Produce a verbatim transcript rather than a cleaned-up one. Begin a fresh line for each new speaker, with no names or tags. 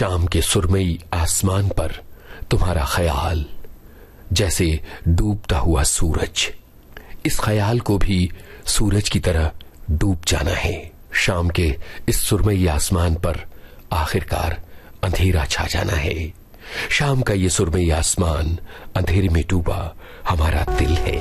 शाम के सुरमई आसमान पर तुम्हारा ख्याल जैसे डूबता हुआ सूरज, इस ख्याल को भी सूरज की तरह डूब जाना है। शाम के इस सुरमई आसमान पर आखिरकार अंधेरा छा जाना है। शाम का ये सुरमई आसमान अंधेरे में डूबा हमारा दिल है।